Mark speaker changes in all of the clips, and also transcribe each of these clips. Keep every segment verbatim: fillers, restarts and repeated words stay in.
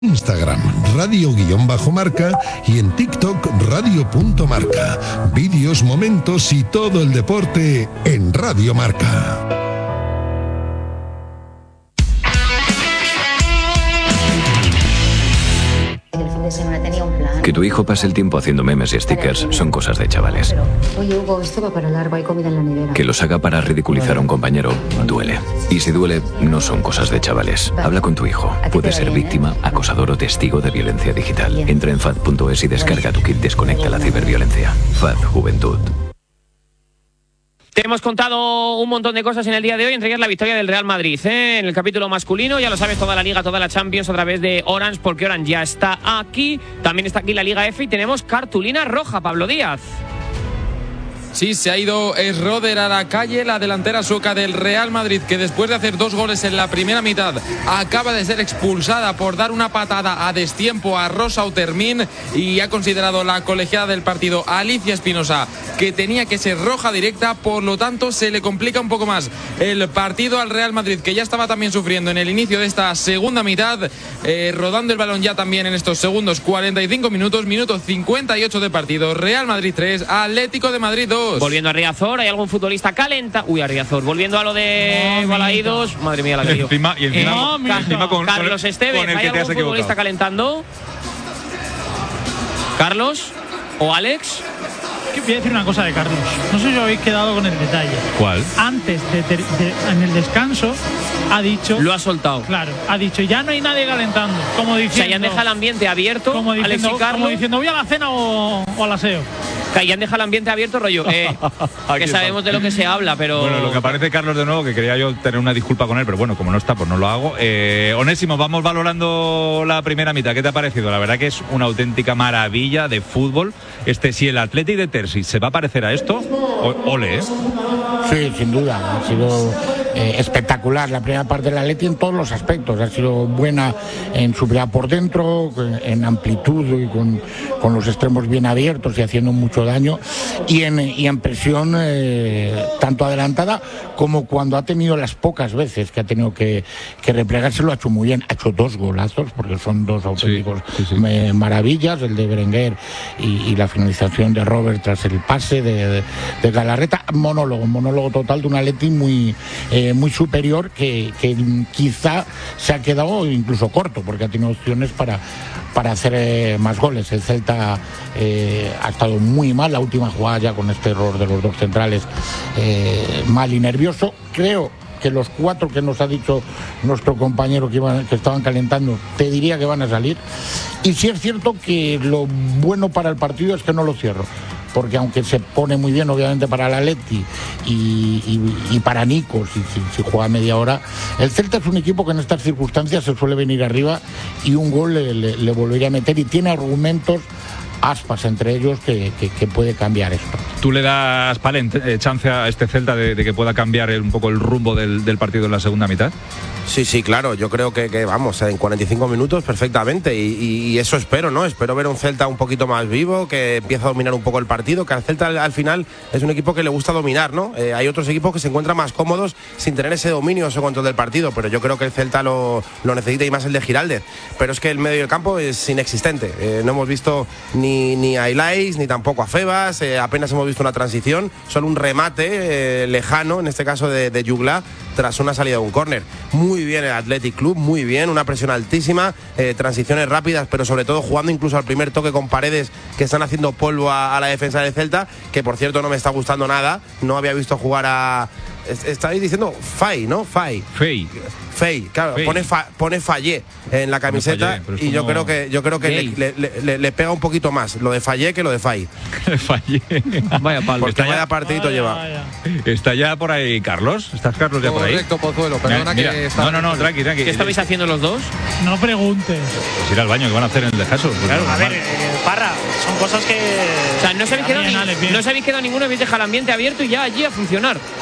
Speaker 1: Instagram, radio-marca y en TikTok, radio.marca. Vídeos, momentos y todo el deporte en Radio Marca.
Speaker 2: Que tu hijo pase el tiempo haciendo memes y stickers son cosas de chavales.
Speaker 3: Oye, Hugo, esto va para largo, hay comida en la nevera.
Speaker 2: Que los haga para ridiculizar a un compañero duele. Y si duele, no son cosas de chavales. Habla con tu hijo. Puede ser víctima, acosador o testigo de violencia digital. Entra en fad punto es y descarga tu kit Desconecta la ciberviolencia. F A D Juventud.
Speaker 4: Te hemos contado un montón de cosas en el día de hoy, entre ellas la victoria del Real Madrid, ¿eh? En el capítulo masculino, ya lo sabes, toda la Liga, toda la Champions a través de Orange, porque Orange ya está aquí. También está aquí la Liga F y tenemos cartulina roja, Pablo Díaz.
Speaker 5: Sí, se ha ido Schroeder a la calle, la delantera sueca del Real Madrid, que después de hacer dos goles en la primera mitad acaba de ser expulsada por dar una patada a destiempo a Rosa Utermin, y ha considerado la colegiada del partido, Alicia Espinosa, que tenía que ser roja directa. Por lo tanto, se le complica un poco más el partido al Real Madrid, que ya estaba también sufriendo en el inicio de esta segunda mitad, eh, rodando el balón ya también en estos segundos cuarenta y cinco minutos, minuto cincuenta y ocho de partido. Real Madrid tres, Atlético de Madrid dos.
Speaker 4: Volviendo a Riazor, ¿hay algún futbolista calenta? Uy, a Riazor. Volviendo a lo de no, Balaídos. Madre mía, la que
Speaker 6: y encima, y encima,
Speaker 4: no,
Speaker 6: y encima con,
Speaker 4: Carlos Esteves, ¿hay algún futbolista calentando? ¿Carlos? ¿O Alex?
Speaker 7: Que voy a decir una cosa de Carlos. No sé si os habéis quedado con el detalle.
Speaker 6: ¿Cuál?
Speaker 7: Antes, de, de, de, en el descanso, ha dicho...
Speaker 4: Lo ha soltado.
Speaker 7: Claro, ha dicho, ya no hay nadie calentando. Como diciendo,
Speaker 4: o sea, ya han dejado el ambiente abierto,
Speaker 7: como diciendo,
Speaker 4: Alex y Carlos.
Speaker 7: Como diciendo, voy a la cena o, o al aseo.
Speaker 4: Que ya han dejado el ambiente abierto, rollo. Eh, que sabemos de lo que se habla, pero...
Speaker 6: Bueno, lo que aparece Carlos de nuevo, que quería yo tener una disculpa con él, pero bueno, como no está, pues no lo hago. Eh, Onésimo, vamos valorando la primera mitad. ¿Qué te ha parecido? La verdad que es una auténtica maravilla de fútbol. Este, si el Athletic de Terzi se va a parecer a esto, ole, ¿eh?
Speaker 8: Sí, sin duda. Ha sido eh, espectacular la primera parte del Athletic en todos los aspectos. Ha sido buena en su brigada por dentro, en amplitud y con, con los extremos bien abiertos y haciendo mucho daño, y en, y en presión eh, tanto adelantada como cuando ha tenido las pocas veces que ha tenido que, que replegarse, lo ha hecho muy bien. Ha hecho dos golazos, porque son dos auténticos sí, sí, sí. maravillas, el de Berenguer y, y la finalización de Robert tras el pase de, de, de Galarreta. Monólogo, monólogo total de un Atleti muy, eh, muy superior, que, que quizá se ha quedado incluso corto, porque ha tenido opciones para, para hacer eh, más goles. El Celta eh, ha estado muy mal, la última jugada ya con este error de los dos centrales, eh, mal y nervioso. Creo que los cuatro que nos ha dicho nuestro compañero que, iban, que estaban calentando, te diría que van a salir. Y sí es cierto que lo bueno para el partido es que no lo cierro, porque aunque se pone muy bien obviamente para el Atleti y, y, y para Nico si, si, si juega media hora, el Celta es un equipo que en estas circunstancias se suele venir arriba y un gol le, le, le volvería a meter, y tiene argumentos, Aspas entre ellos, que, que, que puede cambiar esto.
Speaker 6: ¿Tú le das, Palen, eh, chance a este Celta de, de que pueda cambiar el, un poco el rumbo del, del partido en la segunda mitad?
Speaker 9: Sí, sí, claro, yo creo que, que vamos, en cuarenta y cinco minutos perfectamente, y, y, y eso espero, ¿no? Espero ver un Celta un poquito más vivo, que empiece a dominar un poco el partido, que al Celta al, al final es un equipo que le gusta dominar, ¿no? Eh, hay otros equipos que se encuentran más cómodos sin tener ese dominio, ese control del partido, pero yo creo que el Celta lo, lo necesita, y más el de Giraldez, pero es que el medio del campo es inexistente. Eh, no hemos visto ni, ni a Ilais, ni tampoco a Febas, eh, apenas hemos visto una transición, solo un remate eh, lejano, en este caso de, de Jugla, tras una salida de un córner. Muy bien el Athletic Club, muy bien, una presión altísima, eh, transiciones rápidas, pero sobre todo jugando incluso al primer toque con Paredes, que están haciendo polvo a, a la defensa del Celta, que por cierto no me está gustando nada. No había visto jugar a... Estáis diciendo Fay, ¿no? Fay.
Speaker 6: Fay.
Speaker 9: Fay, claro, Fay. Pone, fa, pone Fallé en la camiseta, Fallé, y yo creo que yo creo que le, le, le, le pega un poquito más lo de Fallé que lo de Fay.
Speaker 6: Fallé.
Speaker 9: Vaya palo. Porque vaya partidito vaya, lleva.
Speaker 6: Vaya. ¿Está ya por ahí Carlos? ¿Estás Carlos ya por ahí?
Speaker 5: Correcto, Pozuelo, perdona
Speaker 6: mira,
Speaker 5: que está...
Speaker 6: No, no, no, tranqui, tranqui.
Speaker 4: ¿Qué estabais haciendo los dos?
Speaker 7: No preguntes.
Speaker 6: Pues ir al baño, que van a hacer en el descanso. Pues
Speaker 10: claro, a ver, eh, Parra, son cosas que...
Speaker 4: O sea, no se habéis quedado, ni, no se habéis quedado ninguno, habéis dejado el ambiente abierto y ya allí a funcionar.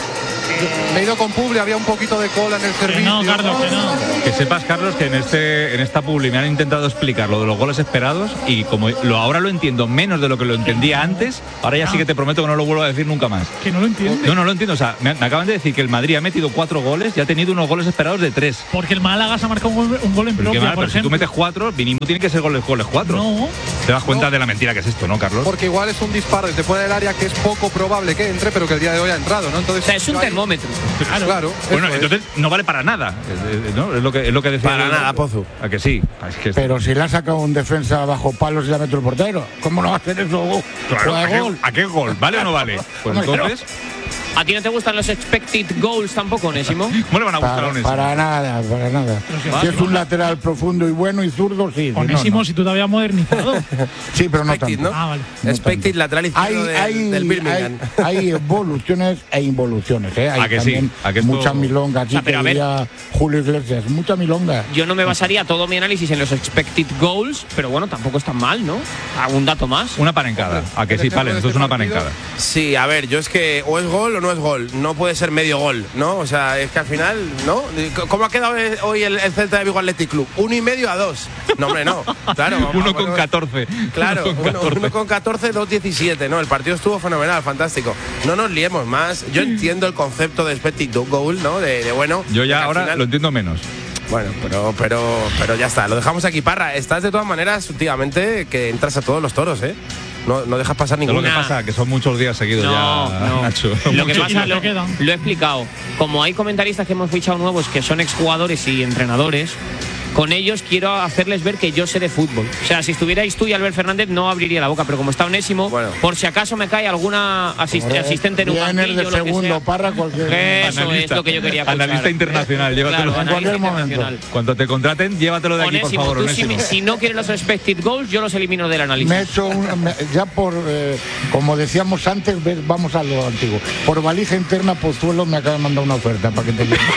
Speaker 11: Me he ido con Publi, había un poquito de cola en el servicio.
Speaker 7: No, Carlos, que no.
Speaker 6: Que sepas, Carlos, que en este en esta publi me han intentado explicar lo de los goles esperados y como lo, ahora lo entiendo menos de lo que lo entendía antes, ahora ya sí que te prometo que no lo vuelvo a decir nunca más.
Speaker 7: Que no lo entiendo.
Speaker 6: No, no lo entiendo. O sea, me, me acaban de decir que el Madrid ha metido cuatro goles y ha tenido unos goles esperados de tres.
Speaker 7: Porque el Málaga se ha marcado un gol, un gol en
Speaker 6: Pero,
Speaker 7: propia,
Speaker 6: mal,
Speaker 7: por
Speaker 6: pero si tú metes cuatro, mínimo tiene que ser goles, goles cuatro.
Speaker 7: No.
Speaker 6: Te das cuenta
Speaker 11: No.
Speaker 6: de la mentira que es esto, ¿no, Carlos?
Speaker 11: Porque igual es un disparo desde fuera del área que es poco probable que entre, pero que el día de hoy ha entrado, ¿no? Entonces,
Speaker 4: O sea, es un
Speaker 11: hay-
Speaker 4: termómetro.
Speaker 11: Claro, claro.
Speaker 6: Bueno,
Speaker 11: eso es.
Speaker 6: entonces no vale para nada, eh, eh, ¿no? Es lo que, es lo que decía.
Speaker 9: Para
Speaker 6: el-
Speaker 9: nada, Pozu.
Speaker 6: ¿A que sí? Es que es-
Speaker 8: Pero si le ha sacado un defensa bajo palos y la metió el portero, ¿cómo no va a hacer eso?
Speaker 6: Claro,
Speaker 8: Juega
Speaker 6: ¿a qué,
Speaker 8: gol.
Speaker 6: ¿a qué gol? ¿Vale o no vale? Pues
Speaker 8: Hombre,
Speaker 6: entonces,
Speaker 4: ¿A ti no te gustan los expected goals tampoco, Onésimo?
Speaker 6: ¿cómo le van a gustar a
Speaker 8: Para,
Speaker 6: Onésimo?
Speaker 8: para nada, para nada.
Speaker 7: si
Speaker 8: Si es un lateral profundo y bueno y zurdo, sí.
Speaker 7: Onésimo,
Speaker 8: no, no.
Speaker 7: si tú te habías modernizado.
Speaker 8: Sí, pero no
Speaker 9: Expected,
Speaker 8: tanto.
Speaker 9: ¿no?
Speaker 7: Ah, vale.
Speaker 8: No
Speaker 9: Expected
Speaker 8: tanto.
Speaker 9: lateral izquierdo
Speaker 8: Hay,
Speaker 9: del,
Speaker 8: hay,
Speaker 9: del Birmingham.
Speaker 8: hay, hay evoluciones e involuciones, ¿eh? Hay
Speaker 6: ¿A que sí?
Speaker 8: también
Speaker 6: ¿A que esto-
Speaker 8: muchas milongas.
Speaker 4: O sea,
Speaker 8: Sí,
Speaker 4: pero
Speaker 8: que
Speaker 4: a ver.
Speaker 8: diría Julio Iglesias, mucha milonga.
Speaker 4: Yo no me basaría todo mi análisis en los expected goals, pero bueno, tampoco está mal, ¿no? ¿Algún dato más?
Speaker 6: Una panencada. ¿A que
Speaker 11: el
Speaker 6: sí,
Speaker 11: ejemplo
Speaker 6: Palen?
Speaker 11: de
Speaker 6: Esto es
Speaker 11: este
Speaker 6: una
Speaker 11: partido-
Speaker 6: panencada.
Speaker 9: Sí, a ver, yo es que o es gol o no es gol. No puede ser medio gol, ¿no? O sea, es que al final, ¿no? ¿Cómo ha quedado hoy el, el Celta de Vigo Athletic Club? Uno y medio a dos. No, hombre, no. Claro, vamos,
Speaker 6: Uno
Speaker 9: vamos,
Speaker 6: con catorce.
Speaker 9: Claro,
Speaker 6: Uno con
Speaker 9: uno,
Speaker 6: catorce.
Speaker 9: uno con catorce, dos diecisiete, ¿no? El partido estuvo fenomenal, fantástico. No nos liemos más. Yo entiendo el concepto de expected goal, ¿no? De, de bueno.
Speaker 6: Yo
Speaker 9: de que
Speaker 6: ya
Speaker 9: al
Speaker 6: ahora
Speaker 9: final-
Speaker 6: lo entiendo menos.
Speaker 9: Bueno, pero, pero, pero ya está. Lo dejamos aquí, Parra. Estás de todas maneras últimamente que entras a todos los toros, ¿eh? No, no dejas pasar
Speaker 6: Es lo
Speaker 9: ninguna.
Speaker 6: que pasa, que son muchos días seguidos
Speaker 4: No,
Speaker 6: ya,
Speaker 4: no.
Speaker 6: Nacho.
Speaker 4: Lo que
Speaker 7: Muchos.
Speaker 4: pasa,
Speaker 7: Y
Speaker 4: lo,
Speaker 7: lo que quedan.
Speaker 4: lo he explicado. Como hay comentaristas que hemos fichado nuevos que son exjugadores y entrenadores, con ellos quiero hacerles ver que yo sé de fútbol. O sea, si estuvierais tú y Albert Fernández no abriría la boca, pero como está Onésimo,
Speaker 9: Bueno.
Speaker 4: por si acaso me cae alguna asist-
Speaker 8: Hombre,
Speaker 4: asistente en un
Speaker 8: vienes
Speaker 4: banquillo,
Speaker 8: de
Speaker 4: lo que
Speaker 8: segundo,
Speaker 4: sea.
Speaker 8: Parra, cualquier.
Speaker 4: Eso es lo que yo quería escuchar.
Speaker 6: Analista internacional, llévatelo.
Speaker 4: Claro,
Speaker 8: En cualquier
Speaker 4: analista
Speaker 8: momento.
Speaker 4: internacional.
Speaker 6: Cuando te contraten, llévatelo de aquí,
Speaker 4: Onésimo,
Speaker 6: por favor,
Speaker 4: tú si,
Speaker 6: Onésimo.
Speaker 4: si no quieres los expected goals, yo los elimino del análisis.
Speaker 8: Me he hecho un- me- ya por, eh, como decíamos antes, ves, vamos a lo antiguo. Por valija interna, Pozuelo me acaba de mandar una oferta para que te lleves.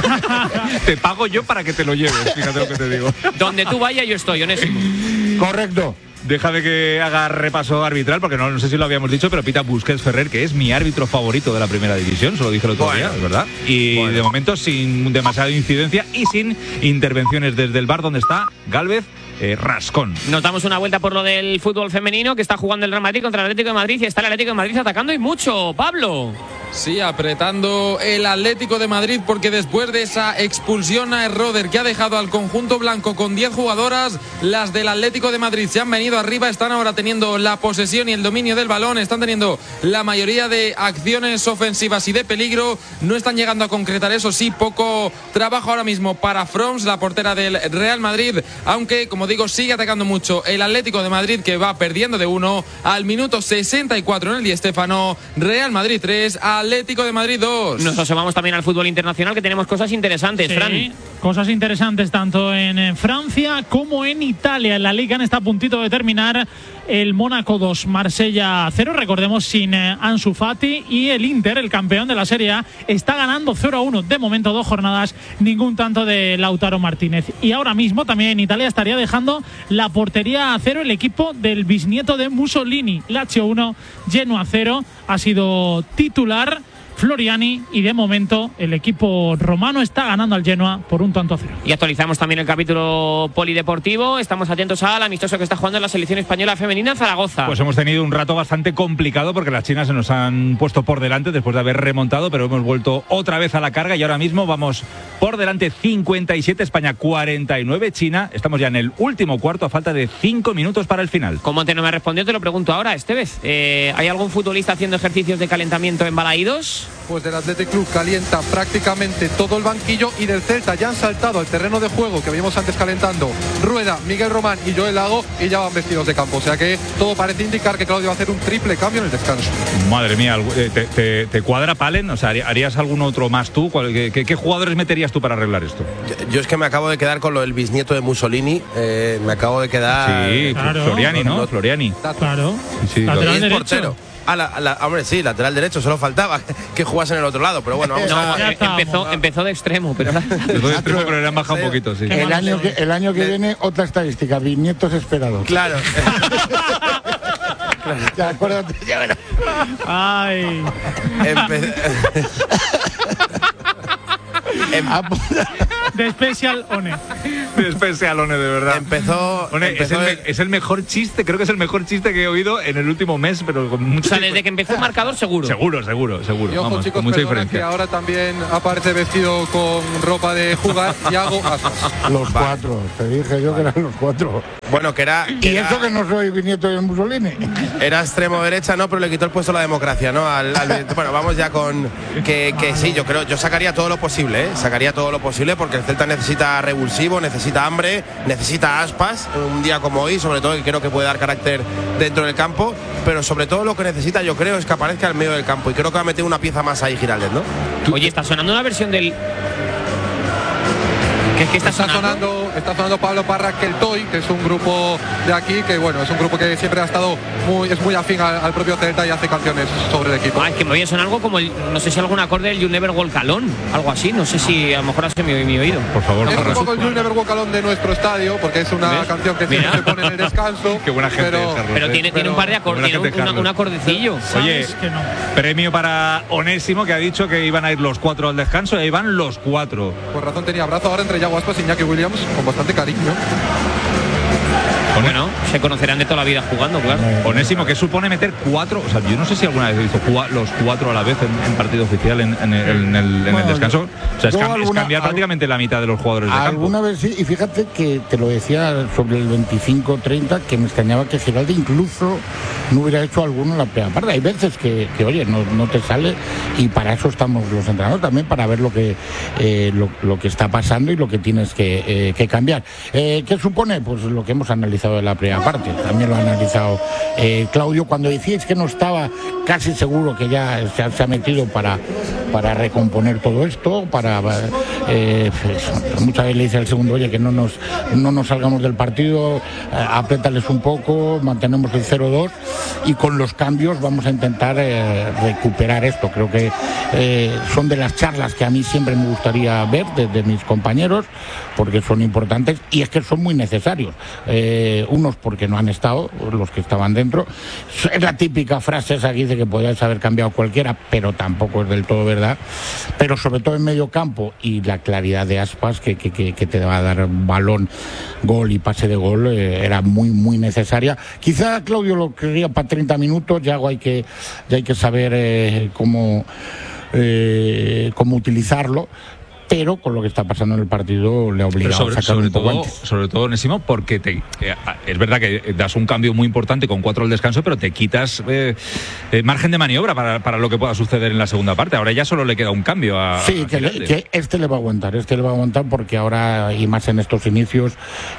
Speaker 6: Te pago yo para que te lo lleves, fíjate lo que te digo.
Speaker 4: Donde tú vayas, yo estoy, Onésimo.
Speaker 8: Correcto.
Speaker 6: Déjame que haga repaso arbitral, porque no, no sé si lo habíamos dicho, pero pita Busquets Ferrer, que es mi árbitro favorito de la primera división, se lo dije el otro
Speaker 9: Bueno.
Speaker 6: día, es verdad. Y
Speaker 9: Bueno.
Speaker 6: de momento sin demasiada incidencia y sin intervenciones desde el bar donde está Gálvez eh, Rascón.
Speaker 4: Nos damos una vuelta por lo del fútbol femenino que está jugando el Real Madrid contra el Atlético de Madrid y está el Atlético de Madrid atacando y mucho. Pablo.
Speaker 5: Sí, apretando el Atlético de Madrid porque después de esa expulsión a Roder que ha dejado al conjunto blanco con diez jugadoras, las del Atlético de Madrid se han venido arriba, están ahora teniendo la posesión y el dominio del balón, están teniendo la mayoría de acciones ofensivas y de peligro, no están llegando a concretar, eso sí, poco trabajo ahora mismo para Froms, la portera del Real Madrid, aunque como digo sigue atacando mucho el Atlético de Madrid que va perdiendo de uno al minuto sesenta y cuatro en el Di Stéfano. Real Madrid tres, Atlético de Madrid dos.
Speaker 4: Nos asomamos también al fútbol internacional que tenemos cosas interesantes,
Speaker 7: Sí,
Speaker 4: Fran.
Speaker 7: cosas interesantes tanto en eh, Francia como en Italia. En la Liga está a puntito de terminar el Mónaco dos, Marsella cero. Recordemos sin eh, Ansu Fati, y el Inter, el campeón de la Serie A, está ganando cero a uno. De momento, dos jornadas, ningún tanto de Lautaro Martínez. Y ahora mismo también en Italia estaría dejando la portería a cero el equipo del bisnieto de Mussolini. Lazio uno, Genoa cero. Ha sido titular Floriani y de momento el equipo romano está ganando al Genoa por un tanto a cero.
Speaker 4: Y actualizamos también el capítulo polideportivo. Estamos atentos al amistoso que está jugando en la selección española femenina en Zaragoza.
Speaker 6: Pues hemos tenido un rato bastante complicado porque las chinas se nos han puesto por delante después de haber remontado, pero hemos vuelto otra vez a la carga y ahora mismo vamos por delante cincuenta y siete, España cuarenta y nueve, China. Estamos ya en el último cuarto a falta de cinco minutos para el final.
Speaker 4: Como antes no me respondió, te lo pregunto ahora, Estevez. Eh, ¿Hay algún futbolista haciendo ejercicios de calentamiento en Balaídos?
Speaker 11: Pues del Athletic Club calienta prácticamente todo el banquillo, y del Celta ya han saltado al terreno de juego que veíamos antes calentando Rueda, Miguel Román y Joel Lago, y ya van vestidos de campo. O sea que todo parece indicar que Claudio va a hacer un triple cambio en el descanso.
Speaker 6: Madre mía, ¿te, te, te cuadra Palen? O sea, ¿harías algún otro más tú? ¿Qué, qué, qué jugadores meterías tú para arreglar esto?
Speaker 9: Yo, yo es que me acabo de quedar con lo del bisnieto de Mussolini. Eh, me acabo de quedar.
Speaker 6: Sí,
Speaker 7: Claro.
Speaker 6: Floriani, ¿no? Floriani.
Speaker 7: Claro.
Speaker 6: Sí,
Speaker 7: Lateral
Speaker 9: Y es
Speaker 7: derecho.
Speaker 9: portero. Ah, la, la, hombre, sí, lateral derecho, solo faltaba que jugase en el otro lado, pero bueno, vamos
Speaker 4: No,
Speaker 9: a
Speaker 7: ya
Speaker 4: eh,
Speaker 7: estábamos.
Speaker 4: empezó, empezó de extremo, pero ahora...
Speaker 6: Después de extremo, pero le han bajado un poquito, sí.
Speaker 8: El año que, el año que viene, otra estadística, bisnietos esperados.
Speaker 9: Claro.
Speaker 8: Ya, acuérdate, ya verás.
Speaker 7: Ay.
Speaker 9: Empe-
Speaker 7: De Special One.
Speaker 6: De Special One, de verdad.
Speaker 9: Empezó.
Speaker 6: One,
Speaker 9: empezó
Speaker 6: es, el, es el mejor chiste, creo que es el mejor chiste que he oído en el último mes, pero con mucho.
Speaker 4: O sea, desde que empezó el marcador, seguro.
Speaker 6: Seguro, seguro, seguro.
Speaker 11: Y ojo,
Speaker 6: Vamos,
Speaker 11: chicos,
Speaker 6: con mucha
Speaker 11: perdona,
Speaker 6: diferencia.
Speaker 11: que ahora también aparece vestido con ropa de jugar Yago Aspas.
Speaker 8: Los cuatro, te dije yo que eran los cuatro.
Speaker 9: Bueno, que era.
Speaker 8: Y
Speaker 9: era,
Speaker 8: eso que no soy nieto de Mussolini.
Speaker 9: Era extremo derecha, no, pero le quitó el puesto a la democracia, ¿no? Al, al, bueno, vamos ya con. Que, que sí, yo creo, yo sacaría todo lo posible, ¿eh? Sacaría todo lo posible porque el Celta necesita revulsivo, necesita hambre, necesita Aspas, un día como hoy, sobre todo que creo que puede dar carácter dentro del campo, pero sobre todo lo que necesita, yo creo, es que aparezca al medio del campo y creo que va a meter una pieza más ahí Giraldez, ¿no?
Speaker 4: Oye, está sonando una versión del. ¿Qué es que está,
Speaker 11: está
Speaker 4: sonando?
Speaker 11: sonando? Está sonando Pablo Parra Keltoy, que es un grupo de aquí que bueno, es un grupo que siempre ha estado muy, es muy afín al, al propio Celta y hace canciones sobre el equipo.
Speaker 4: Ah, es que me oye son algo como el, no sé si algún acorde del You'll Never Walk Alone, algo así, no sé si a lo mejor hace mi, mi oído.
Speaker 6: Por favor,
Speaker 11: es
Speaker 6: no,
Speaker 11: un poco el You'll Never Walk Alone de nuestro estadio, porque es una
Speaker 4: ¿ves?
Speaker 11: canción que siempre
Speaker 4: Mira.
Speaker 11: se pone en el descanso.
Speaker 6: Qué buena gente
Speaker 11: pero,
Speaker 6: es, Carlos,
Speaker 4: Pero
Speaker 6: ¿eh?
Speaker 4: tiene, tiene un par de acordes, tiene un, una, un acordecillo.
Speaker 6: Oye,
Speaker 7: que no.
Speaker 6: premio para Onésimo, que ha dicho que iban a ir los cuatro al descanso, y ahí van los cuatro.
Speaker 11: Por razón tenía abrazo ahora entre Yago Aspas y Iñaki Williams, con bastante cariño.
Speaker 4: Bueno, se conocerán de toda la vida jugando, claro.
Speaker 6: Onésimo, ¿qué supone meter cuatro? O sea, yo no sé si alguna vez he visto cua- los cuatro a la vez en, en partido oficial en, en el, en el, en el
Speaker 8: Bueno,
Speaker 6: descanso. O sea, es,
Speaker 8: yo
Speaker 6: cam- es
Speaker 8: alguna-
Speaker 6: cambiar
Speaker 8: al-
Speaker 6: prácticamente la mitad de los jugadores de campo.
Speaker 8: Alguna vez sí, y fíjate que te lo decía sobre el veinticinco treinta, que me extrañaba que Giralde incluso no hubiera hecho alguno en la primera parte. Hay veces que, que oye, no, no te sale, y para eso estamos los entrenadores también, para ver lo que eh, lo, lo que está pasando y lo que tienes que, eh, que cambiar. Eh, ¿Qué supone? Pues lo que hemos analizado en la primera parte, también lo ha analizado eh, Claudio. Cuando decíais que no estaba casi seguro, que ya se ha, se ha metido para, para recomponer todo esto, para eh, pues, muchas veces le dice al segundo, oye, que no nos, no nos salgamos del partido, eh, apriétales un poco, mantenemos el cero dos y con los cambios vamos a intentar eh, recuperar esto. Creo que eh, son de las charlas que a mí siempre me gustaría ver desde mis compañeros, porque son importantes y es que son muy necesarios. Eh, unos porque no han estado, los que estaban dentro. Es la típica frase esa que dice que podrías haber cambiado cualquiera, pero tampoco es del todo verdad. Pero sobre todo en medio campo y la claridad de Aspas, que, que, que, que te va a dar balón, gol y pase de gol, eh, era muy, muy necesaria. Quizá Claudio lo quería para treinta minutos, ya hay que, ya hay que saber eh, cómo, eh, cómo utilizarlo. Pero con lo que está pasando en el partido le ha obligado
Speaker 6: sobre,
Speaker 8: a sacar
Speaker 6: sobre
Speaker 8: un poco
Speaker 6: todo,
Speaker 8: antes.
Speaker 6: sobre todo, Onésimo, porque te, eh, es verdad que das un cambio muy importante con cuatro al descanso, pero te quitas eh, eh, margen de maniobra para, para lo que pueda suceder en la segunda parte. Ahora ya solo le queda un cambio a.
Speaker 8: Sí,
Speaker 6: a
Speaker 8: que, le-
Speaker 6: Giraldez.
Speaker 8: que este le va a aguantar, este le va a aguantar porque ahora, y más en estos inicios,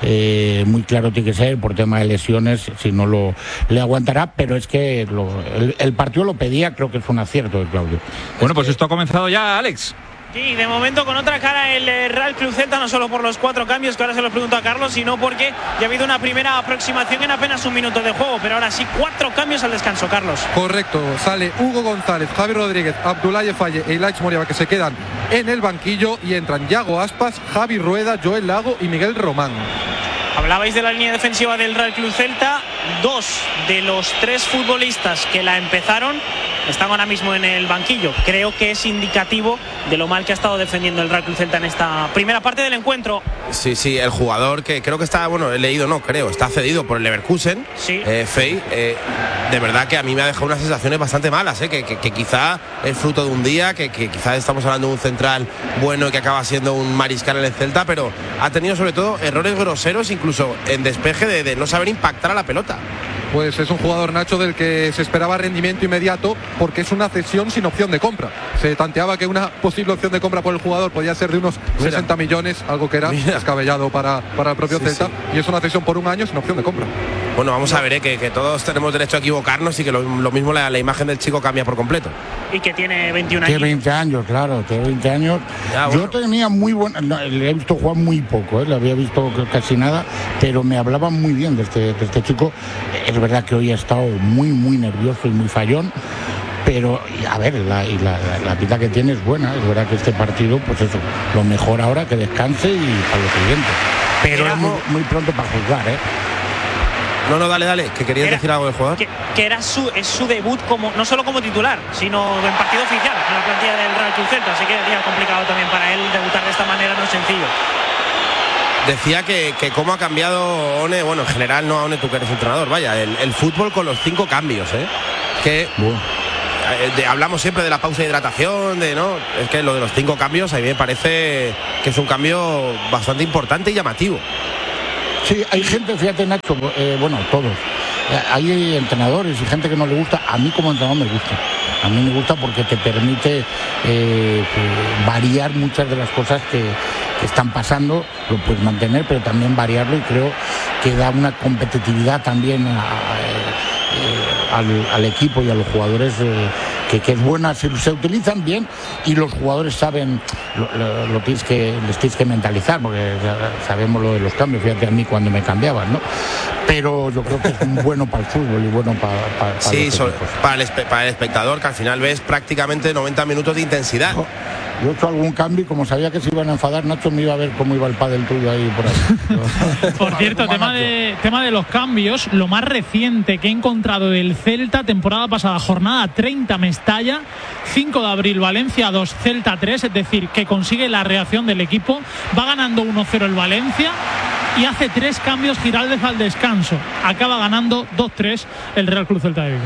Speaker 8: eh, muy claro tiene que ser, por tema de lesiones, si no lo le aguantará, pero es que lo- el, el partido lo pedía, creo que es un acierto de Claudio.
Speaker 6: Bueno, pues esto ha comenzado ya, Alex.
Speaker 10: Sí, de momento con otra cara el eh, Real Club Celta, no solo por los cuatro cambios que ahora se los pregunto a Carlos, sino porque ya ha habido una primera aproximación en apenas un minuto de juego, pero ahora sí cuatro cambios al descanso, Carlos.
Speaker 11: Correcto, sale Hugo González, Javi Rodríguez, Abdoulaye Faye e Ilaix Moriaba, que se quedan en el banquillo, y entran Yago Aspas, Javi Rueda, Joel Lago y Miguel Román.
Speaker 10: Hablabais de la línea defensiva del Real Club Celta. Dos de los tres futbolistas que la empezaron están ahora mismo en el banquillo. Creo que es indicativo de lo mal que ha estado defendiendo el Real Club Celta en esta primera parte del encuentro.
Speaker 9: Sí, sí, el jugador que creo que está, bueno, he leído, no, creo, está cedido por el Leverkusen,
Speaker 10: sí.
Speaker 9: eh, Fey, eh, de verdad que a mí me ha dejado unas sensaciones bastante malas, eh, que, que, que quizá es fruto de un día, que, que quizá estamos hablando de un central bueno y que acaba siendo un mariscal en el Celta, pero ha tenido sobre todo errores groseros, incluso en despeje de, de no saber impactar a la pelota.
Speaker 11: Pues es un jugador, Nacho, del que se esperaba rendimiento inmediato, porque es una cesión sin opción de compra. Se tanteaba que una posible opción de compra por el jugador podía ser de unos
Speaker 9: Mira.
Speaker 11: sesenta millones, algo que era
Speaker 9: Mira.
Speaker 11: descabellado para, para el propio
Speaker 9: Sí,
Speaker 11: Celta,
Speaker 9: sí.
Speaker 11: y es una cesión por un año sin opción de compra.
Speaker 9: Bueno, vamos a ver, eh, que, que todos tenemos derecho a equivocarnos y que lo, lo mismo la, la imagen del chico cambia por completo.
Speaker 10: Y que tiene veintiún
Speaker 8: Tiene
Speaker 10: años.
Speaker 8: veinte años, claro, tiene veinte años.
Speaker 9: Ya, bueno.
Speaker 8: Yo tenía muy buena, no, le he visto jugar muy poco, ¿eh? Le había visto casi nada, pero me hablaban muy bien de este, de este chico. Es verdad que hoy ha estado muy, muy nervioso y muy fallón, pero y a ver, la, y la, la, la pinta que tiene es buena. Es verdad que este partido, pues eso, lo mejor ahora que descanse y para lo siguiente. Pero
Speaker 10: Era
Speaker 8: es muy,
Speaker 10: mo-
Speaker 8: muy pronto para juzgar, ¿eh?
Speaker 9: No, no, dale, dale, que querías
Speaker 10: Era-
Speaker 9: decir algo del jugador.
Speaker 10: Que, que era su, es su debut como no solo como titular, sino en partido oficial. en la plantilla del Real Club Celta, así que día complicado también para él debutar de esta manera, no es sencillo.
Speaker 9: Decía que, que cómo ha cambiado One, bueno, en general no a One, tú que eres entrenador, vaya, el, el fútbol con los cinco cambios, ¿eh? Que bueno. de, hablamos siempre de la pausa de hidratación, de no, es que lo de los cinco cambios a mí me parece que es un cambio bastante importante y llamativo.
Speaker 8: Sí, hay gente, fíjate Nacho, eh, bueno, todos, hay entrenadores y gente que no le gusta, a mí como entrenador me gusta. A mí me gusta porque te permite eh, variar muchas de las cosas que, que están pasando, lo puedes mantener, pero también variarlo, y creo que da una competitividad también a, a, eh, al, al equipo y a los jugadores eh, que, que es buena, se, se utilizan bien y los jugadores saben, lo, lo, lo tienes que, les tienes que mentalizar, porque sabemos lo de los cambios, fíjate a mí cuando me cambiaban, ¿no? Pero yo creo que es bueno para el fútbol y bueno para, para, para
Speaker 9: sí,
Speaker 8: los
Speaker 9: sobre, para, el, para el espectador, que al final ves prácticamente noventa minutos de intensidad.
Speaker 8: Oh, yo he hecho algún cambio y como sabía que se iban a enfadar, Nacho me iba a ver cómo iba el pádel tuyo ahí por ahí.
Speaker 7: Por cierto, tema de, tema de los cambios, lo más reciente que he encontrado del Celta, temporada pasada, jornada treinta Mestalla, cinco de abril Valencia dos, Celta tres, es decir, que consigue la reacción del equipo, va ganando uno cero el Valencia y hace tres cambios Giraldez al descanso, acaba ganando dos tres el Real Club Celta de Vigo.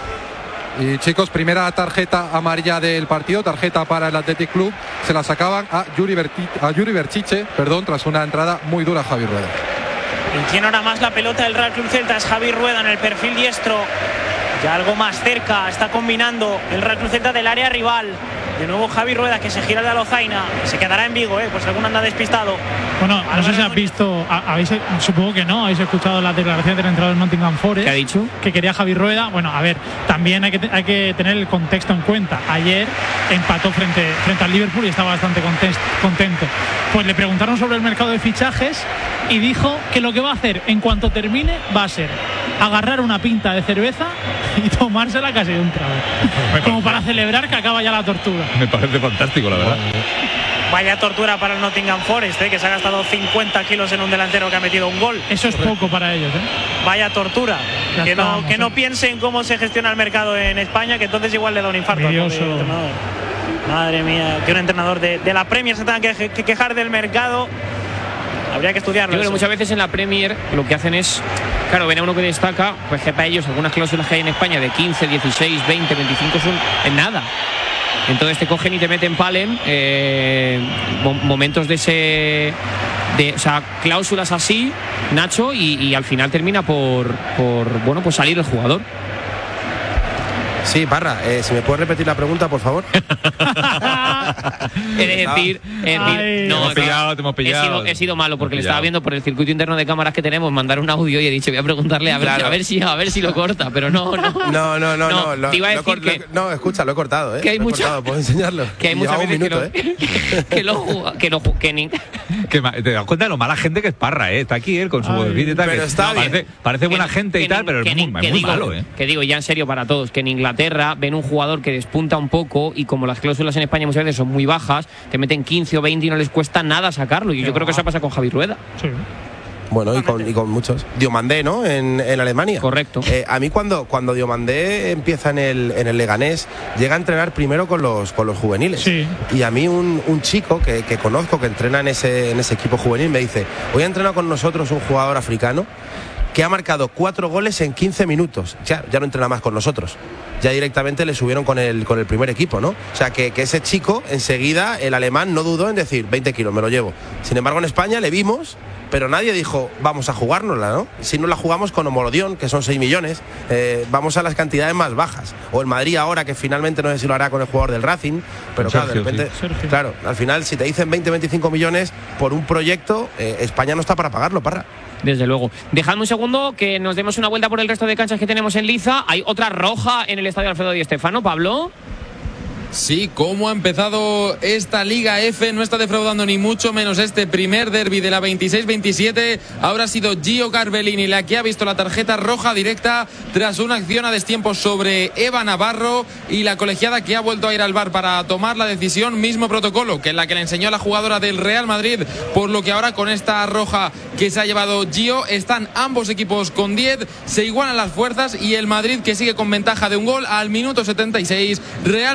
Speaker 11: Y chicos, primera tarjeta amarilla del partido, tarjeta para el Athletic Club, se la sacaban a Yuri, Berti, a Yuri Berchiche, perdón, tras una entrada muy dura a Javi Rueda.
Speaker 10: Y tiene ahora más la pelota del Real Club Celta, es Javi Rueda en el perfil diestro, ya algo más cerca, está combinando el Real Club Celta del área rival. De nuevo Javi Rueda, que se gira de Alozaina, se quedará en Vigo, ¿eh? Pues alguno anda despistado.
Speaker 7: Bueno, no sé si has visto, habéis, supongo que no, habéis escuchado las declaraciones del entrenador del Nottingham Forest.
Speaker 4: ¿Qué ha dicho?
Speaker 7: Que quería Javi Rueda. Bueno, a ver, también hay que, hay que tener el contexto en cuenta. Ayer empató frente, frente al Liverpool y estaba bastante contento. Pues le preguntaron sobre el mercado de fichajes y dijo que lo que va a hacer en cuanto termine va a ser agarrar una pinta de cerveza y tomársela casi de un trago. Como para celebrar que acaba ya la tortura.
Speaker 6: Me parece fantástico, la verdad.
Speaker 10: Vaya tortura para el Nottingham Forest, ¿eh? Que se ha gastado cincuenta kilos en un delantero que ha metido un gol.
Speaker 7: Eso es poco para ellos, ¿eh?
Speaker 10: Vaya tortura.
Speaker 7: Ya
Speaker 10: que,
Speaker 7: estamos,
Speaker 10: no, que
Speaker 7: ¿eh?
Speaker 10: no piense en cómo se gestiona el mercado en España, que entonces igual le da un infarto. Madre mía, que un entrenador de, de la Premier se tenga que, que quejar del mercado. Habría que estudiarlo.
Speaker 4: Yo creo que muchas veces en la Premier lo que hacen es, claro, ven a uno que destaca, pues que para ellos algunas cláusulas que hay en España de quince, dieciséis, veinte, veinticinco son en nada. Entonces te cogen y te meten palen eh, momentos de ese, de, o sea, cláusulas así, Nacho, y, y al final termina por, por, bueno, pues salir el jugador.
Speaker 9: Sí, Parra, eh, si me puedes repetir la pregunta, por favor.
Speaker 4: Es decir, es decir
Speaker 6: Ay,
Speaker 4: no,
Speaker 6: te hemos pillado, te hemos pillado.
Speaker 4: He sido, he sido malo porque le estaba viendo por el circuito interno de cámaras que tenemos, mandar un audio y he dicho, voy a preguntarle a ver,
Speaker 9: claro.
Speaker 4: a ver si a ver si lo corta, pero no, no.
Speaker 9: No, no, no, no.
Speaker 4: no
Speaker 9: Lo,
Speaker 4: te iba a
Speaker 9: lo,
Speaker 4: decir
Speaker 9: lo,
Speaker 4: que,
Speaker 9: no, escucha, lo he cortado, ¿eh?
Speaker 4: Que hay
Speaker 9: lo he
Speaker 4: mucha,
Speaker 9: cortado, puedo enseñarlo.
Speaker 4: Que hay muchas veces
Speaker 9: minuto,
Speaker 4: que, lo,
Speaker 9: ¿eh?
Speaker 4: que lo que lo que ni
Speaker 6: que te das cuenta de lo mala gente que es Parra, ¿eh? Está aquí él con su vídeo y tal.
Speaker 9: Pero
Speaker 6: que,
Speaker 9: está
Speaker 6: no,
Speaker 9: bien.
Speaker 6: Parece, parece buena
Speaker 4: que,
Speaker 6: gente
Speaker 4: que
Speaker 6: y tal,
Speaker 4: ni,
Speaker 6: pero es
Speaker 4: ni,
Speaker 6: muy,
Speaker 4: que
Speaker 6: es muy
Speaker 4: digo,
Speaker 6: malo, ¿eh?
Speaker 4: Que digo, ya en serio para todos, que en Inglaterra ven un jugador que despunta un poco y como las cláusulas en España muchas veces son muy bajas, te meten quince o veinte y no les cuesta nada sacarlo. Y yo creo que eso pasa con Javi Rueda.
Speaker 7: Sí.
Speaker 9: Bueno, y con, y con muchos. Diomandé, ¿no? En, en Alemania.
Speaker 4: Correcto.
Speaker 9: Eh, a mí cuando, cuando Diomandé empieza en el, en el Leganés, llega a entrenar primero con los, con los juveniles.
Speaker 7: Sí.
Speaker 9: Y a mí un, un chico que, que conozco, que entrena en ese, en ese equipo juvenil, me dice, hoy ha entrenado con nosotros un jugador africano que ha marcado cuatro goles en quince minutos. Ya, ya no entrena más con nosotros. Ya directamente le subieron con el, con el primer equipo, ¿no? O sea, que, que ese chico, enseguida, el alemán no dudó en decir, veinte kilos, me lo llevo. Sin embargo, en España le vimos, pero nadie dijo, vamos a jugárnosla, ¿no? Si no la jugamos con Homolodión, que son seis millones, eh, vamos a las cantidades más bajas. O el Madrid ahora, que finalmente no sé si lo hará con el jugador del Racing, pero claro,
Speaker 6: Sergio,
Speaker 9: de repente,
Speaker 7: sí.
Speaker 9: claro, al final, si te dicen veinte, veinticinco millones por un proyecto, eh, España no está para pagarlo, Parra.
Speaker 4: Desde luego. Dejadme un segundo que nos demos una vuelta por el resto de canchas que tenemos en Liza. Hay otra roja en el estadio Alfredo Di Stéfano, Pablo.
Speaker 5: Sí, cómo ha empezado esta Liga F, no está defraudando ni mucho menos este primer derbi de la veintiséis veintisiete. Ahora ha sido Gio Garbellini la que ha visto la tarjeta roja directa tras una acción a destiempo sobre Eva Navarro, y la colegiada que ha vuelto a ir al V A R para tomar la decisión, mismo protocolo que la que le enseñó la jugadora del Real Madrid, por lo que ahora con esta roja que se ha llevado Gio están ambos equipos con diez, se igualan las fuerzas y el Madrid, que sigue con ventaja de un gol al minuto setenta y seis, Real Madrid tres,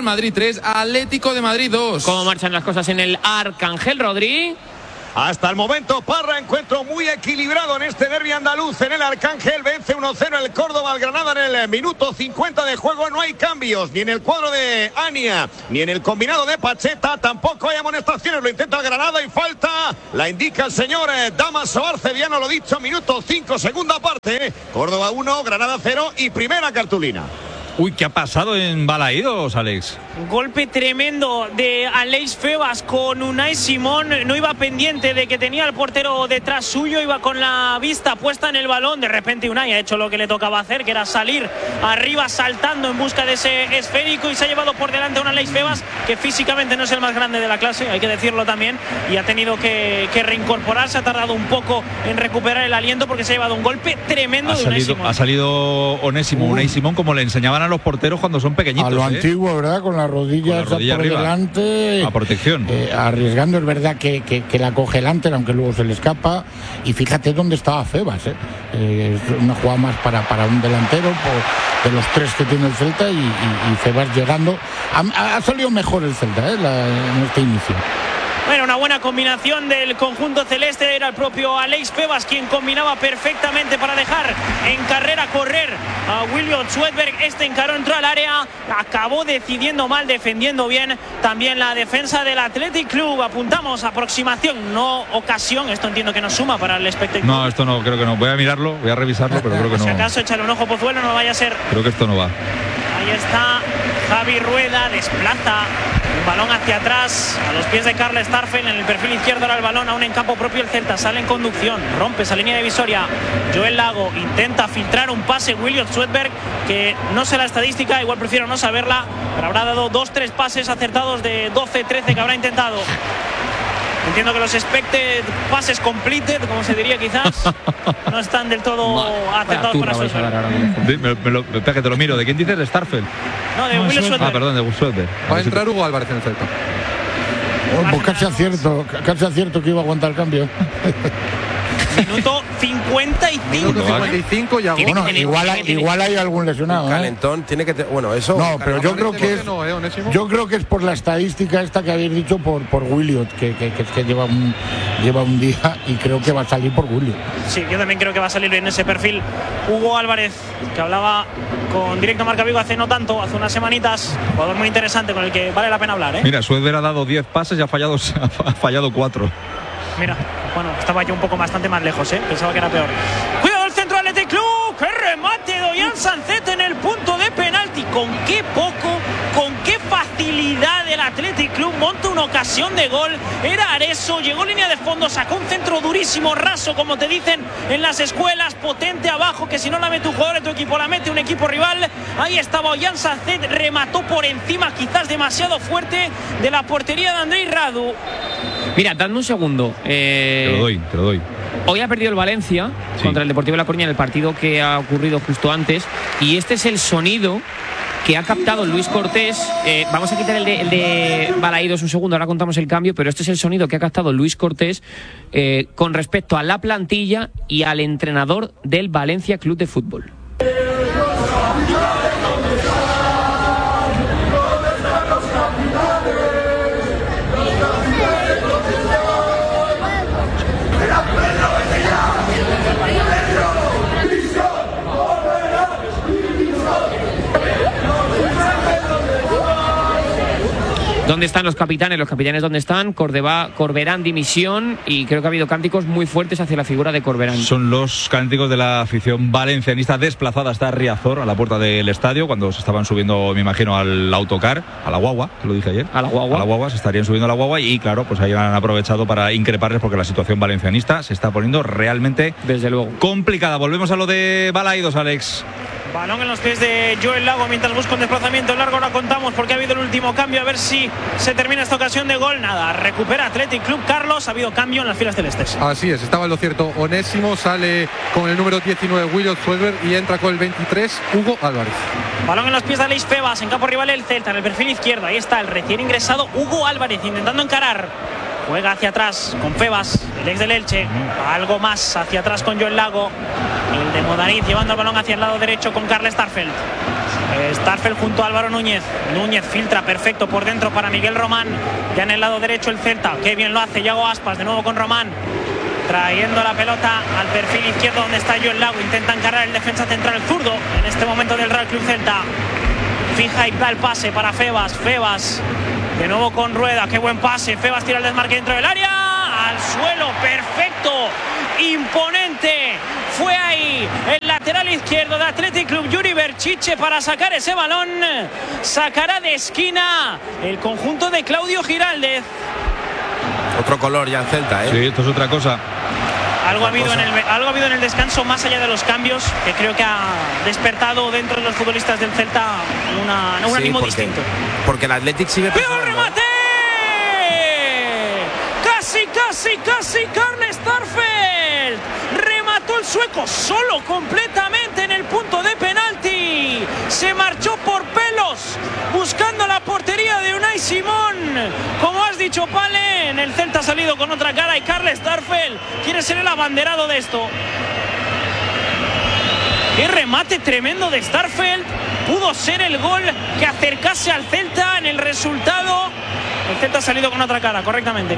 Speaker 5: tres, Atlético de Madrid dos.
Speaker 4: ¿Cómo marchan las cosas en el Arcángel, Rodri?
Speaker 12: Hasta el momento, Parra, encuentro muy equilibrado en este derbi andaluz. En el Arcángel vence uno cero el Córdoba al Granada en el minuto cincuenta de juego. No hay cambios, ni en el cuadro de Ania, ni en el combinado de Pacheta. Tampoco hay amonestaciones, lo intenta el Granada y falta. La indica el señor eh, Damaso Arcediano, lo dicho, minuto cinco, segunda parte. Córdoba uno, Granada cero y primera cartulina.
Speaker 6: Uy, ¿qué ha pasado en Balaídos, Alex?
Speaker 10: Golpe tremendo de Aleix Febas con Unai Simón. No iba pendiente de que tenía el portero detrás suyo, iba con la vista puesta en el balón. De repente Unai ha hecho lo que le tocaba hacer, que era salir arriba saltando en busca de ese esférico, y se ha llevado por delante a un Aleix Febas que físicamente no es el más grande de la clase, hay que decirlo también, y ha tenido que, que reincorporarse. Ha tardado un poco en recuperar el aliento porque se ha llevado un golpe tremendo
Speaker 6: ha
Speaker 10: de Unai
Speaker 6: salido,
Speaker 10: Simón.
Speaker 6: Ha salido Onésimo, uh. Unai Simón, como le enseñaban a los porteros cuando son pequeñitos.
Speaker 8: A lo
Speaker 6: ¿eh?
Speaker 8: antiguo, ¿verdad? Con las rodillas
Speaker 6: Con la rodilla
Speaker 8: por
Speaker 6: arriba,
Speaker 8: delante.
Speaker 6: a protección.
Speaker 8: Eh, arriesgando, es verdad que, que, que la coge el Anter, aunque luego se le escapa. Y fíjate dónde estaba Febas. ¿eh? Eh, es una jugada más para, para un delantero por, de los tres que tiene el Celta, y, y, y Febas llegando. Ha, ha salido mejor el Celta ¿eh? la, en este inicio.
Speaker 10: Bueno, una buena combinación del conjunto celeste. Era el propio Aleix Febas quien combinaba perfectamente para dejar en carrera correr a William Swedberg. Este encaró, entró al área, acabó decidiendo mal, defendiendo bien también la defensa del Athletic Club. Apuntamos aproximación, no ocasión. Esto entiendo que no suma para el espectáculo.
Speaker 6: No, esto no, creo que no. Voy a mirarlo, voy a revisarlo, pero creo que no.
Speaker 10: Si acaso, échale un ojo, Pozuelo, no vaya a ser.
Speaker 6: Creo que esto no va.
Speaker 10: Ahí está Javi Rueda, desplaza un balón hacia atrás, a los pies de Carl Starfel. En el perfil izquierdo ahora el balón, aún en campo propio el Celta, sale en conducción, rompe esa línea divisoria. Joel Lago intenta filtrar un pase, William Swedberg, que no sé la estadística, igual prefiero no saberla, pero habrá dado dos, tres pases acertados de doce, trece que habrá intentado. Entiendo que los expected pases completed, como se diría quizás, no están del todo acertados por la suerte.
Speaker 6: Me, me lo, espera que te lo miro. ¿De quién dices? ¿De Starfel?
Speaker 10: No, de William Swedberg.
Speaker 6: Ah, perdón, de Swedberg.
Speaker 11: Va a entrar Hugo Álvarez en el Celta.
Speaker 8: Oh, pues casi acierto, casi acierto que iba a aguantar el cambio.
Speaker 10: Minuto cincuenta y cinco.
Speaker 11: Minuto cincuenta y cinco ya.
Speaker 8: Bueno,
Speaker 10: tener,
Speaker 8: igual, hay, igual hay algún lesionado.
Speaker 9: Un calentón, ¿eh? Tiene que tener, bueno, eso.
Speaker 8: No, pero yo creo que es,
Speaker 11: no, ¿eh,
Speaker 8: yo creo que es por la estadística esta que habéis dicho por por Williot, que, que, que es que lleva un lleva un día, y creo que va a salir por Williot.
Speaker 10: Sí, yo también creo que va a salir en ese perfil Hugo Álvarez, que hablaba con Directo Marca Vigo hace no tanto, hace unas semanitas. Jugador muy interesante con el que vale la pena hablar, ¿eh?
Speaker 6: Mira, Swedberg ha dado diez pases y ha fallado ha fallado cuatro.
Speaker 10: Mira, bueno, estaba yo un poco bastante más lejos, ¿eh? Pensaba que era peor. Cuidado el centro Athletic Club. ¡Qué remate de Ollán Sancet en el punto de penalti! Con qué poco, con qué facilidad el Athletic Club monta una ocasión de gol. Era Areso, llegó línea de fondo, sacó un centro durísimo, raso, como te dicen en las escuelas, potente abajo, que si no la mete un jugador de tu equipo, la mete un equipo rival. Ahí estaba Ollán Sancet, remató por encima, quizás demasiado fuerte, de la portería de Andrei Radu.
Speaker 4: Mira, dadme un segundo. Eh,
Speaker 6: te lo doy, te lo doy.
Speaker 4: Hoy ha perdido el Valencia sí. contra el Deportivo de La Coruña en el partido que ha ocurrido justo antes. Y este es el sonido que ha captado Luis Cortés. Eh, vamos a quitar el de, el de Balaídos un segundo, ahora contamos el cambio, pero este es el sonido que ha captado Luis Cortés eh, con respecto a la plantilla y al entrenador del Valencia Club de Fútbol. ¿Dónde están los capitanes? Los capitanes, ¿dónde están? Cordeva, Corberán, dimisión, y creo que ha habido cánticos muy fuertes hacia la figura de Corberán.
Speaker 6: Son los cánticos de la afición valencianista desplazada hasta Riazor, a la puerta del estadio, cuando se estaban subiendo, me imagino, al autocar, a la guagua, que lo dije ayer.
Speaker 4: A la guagua.
Speaker 6: A la guagua, se estarían subiendo a la guagua, y claro, pues ahí han aprovechado para increparles porque la situación valencianista se está poniendo realmente,
Speaker 4: desde luego,
Speaker 6: complicada. Volvemos a lo de Balaídos, Alex.
Speaker 10: Balón en los pies de Joel Lago mientras busca un desplazamiento largo. Ahora contamos porque ha habido el último cambio. A ver si se termina esta ocasión de gol. Nada, recupera Athletic Club. Carlos, ha habido cambio en las filas celestes.
Speaker 11: Así es, estaba en lo cierto Onésimo. Sale con el número diecinueve William Swedberg y entra con el veintitrés Hugo Álvarez.
Speaker 10: Balón en los pies de Aleix Febas, en campo rival el Celta, en el perfil izquierdo. Ahí está el recién ingresado Hugo Álvarez intentando encarar. Juega hacia atrás con Febas, el ex del Elche. Algo más hacia atrás con Joel Lago. El de Modariz llevando el balón hacia el lado derecho con Carl Starfelt. Starfel junto a Álvaro Núñez. Núñez filtra perfecto por dentro para Miguel Román. Ya en el lado derecho el Celta. Qué bien lo hace Yago Aspas. De nuevo con Román. Trayendo la pelota al perfil izquierdo donde está Joel Lago. Intenta encargar el defensa central zurdo en este momento del Real Club Celta. Fija y da el pase para Febas. Febas de nuevo con Rueda. Qué buen pase. Febas tira el desmarque dentro del área. Al suelo. Perfecto. Imponente. Fue ahí el lateral izquierdo de Athletic Club, Yuri Berchiche, para sacar ese balón. Sacará de esquina el conjunto de Claudio Giraldez.
Speaker 9: Otro color ya el Celta, ¿eh?
Speaker 6: Sí, esto es otra cosa.
Speaker 10: Algo ha, habido en el, algo ha habido en el descanso, más allá de los cambios, que creo que ha despertado dentro de los futbolistas del Celta una, un
Speaker 9: sí,
Speaker 10: ánimo
Speaker 9: porque,
Speaker 10: distinto.
Speaker 9: Porque el Athletic sigue
Speaker 10: ¡Pero remate! Casi, casi, casi Carl Starfelt. Remató el sueco solo completamente en el punto de penalti. Se marchó por pelos buscando la portería de Unai Simón. Como has dicho, Pale, en el Celta ha salido con otra cara y Carl Starfelt quiere ser el abanderado de esto. Qué remate tremendo de Starfelt. Pudo ser el gol que acercase al Celta en el resultado. El Celta ha salido con otra cara, correctamente.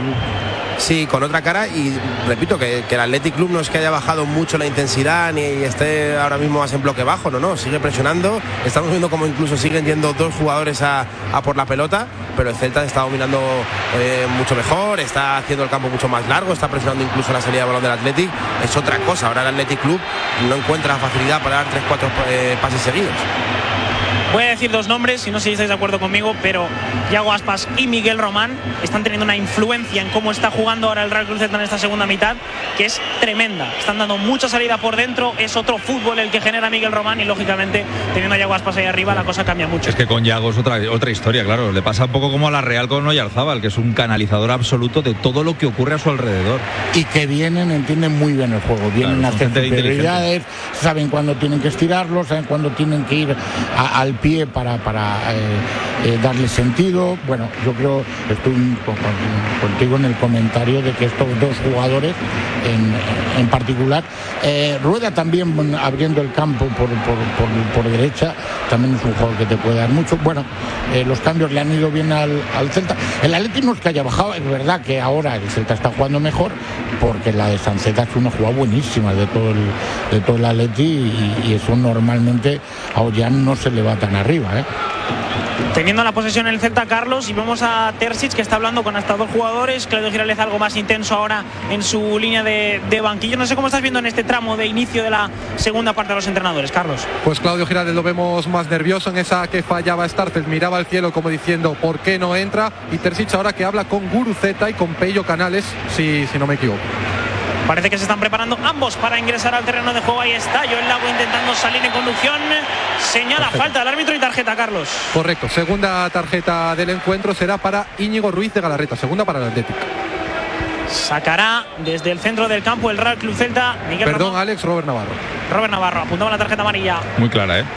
Speaker 9: Sí, con otra cara, y repito que, que el Athletic Club no es que haya bajado mucho la intensidad ni esté ahora mismo más en bloque bajo, no, no, sigue presionando. Estamos viendo como incluso siguen yendo dos jugadores a, a por la pelota, pero el Celta está dominando eh, mucho mejor, está haciendo el campo mucho más largo, está presionando incluso la salida de balón del Athletic. Es otra cosa, ahora el Athletic Club no encuentra facilidad para dar tres cuatro eh, pases seguidos.
Speaker 10: Voy a decir dos nombres, si no sé si estáis de acuerdo conmigo, pero Yago Aspas y Miguel Román están teniendo una influencia en cómo está jugando ahora el Real Club Celta en esta segunda mitad, que es tremenda. Están dando mucha salida por dentro, es otro fútbol el que genera Miguel Román y lógicamente teniendo a Yago Aspas ahí arriba la cosa cambia mucho.
Speaker 6: Es que con Yago es otra, otra historia, claro. Le pasa un poco como a la Real con Oyarzábal, que es un canalizador absoluto de todo lo que ocurre a su alrededor.
Speaker 8: Y que vienen, entienden muy bien el juego, vienen claro, a hacer superioridades, saben cuándo tienen que estirarlo, saben cuándo tienen que ir a, al pie para, para eh, eh, darle sentido. Bueno, yo creo, estoy con, con, contigo en el comentario de que estos dos jugadores en, en particular, eh, Rueda también abriendo el campo por, por, por, por derecha, también es un jugador que te puede dar mucho. Bueno, eh, los cambios le han ido bien al, al Celta. El Atleti no es que haya bajado, es verdad que ahora el Celta está jugando mejor, porque la de Sanceta es una jugada buenísima de todo el, de todo el Atleti, y, y eso normalmente a Ollán no se le va tan arriba, ¿eh?
Speaker 10: Teniendo la posesión en el Celta, Carlos, y vemos a Terzic que está hablando con hasta dos jugadores. Claudio Giraldez algo más intenso ahora en su línea de, de banquillo. No sé cómo estás viendo en este tramo de inicio de la segunda parte de los entrenadores, Carlos.
Speaker 11: Pues Claudio Giraldez lo vemos más nervioso en esa que fallaba Starfelt, miraba al cielo como diciendo ¿por qué no entra? Y Terzic ahora que habla con Guruceta y con Pello Canales, si, si no me equivoco.
Speaker 10: Parece que se están preparando ambos para ingresar al terreno de juego. Ahí está Joel Lago intentando salir en conducción. Señala Perfecto. Falta del árbitro y tarjeta, Carlos.
Speaker 11: Correcto, segunda tarjeta del encuentro será para Íñigo Ruiz de Galarreta, segunda para el Atlético.
Speaker 10: Sacará desde el centro del campo el Real Club Celta. Miguel
Speaker 11: Perdón,
Speaker 10: Ramón.
Speaker 11: Alex, Robert Navarro.
Speaker 10: Robert Navarro, apuntaba la tarjeta amarilla.
Speaker 6: Muy clara, ¿eh?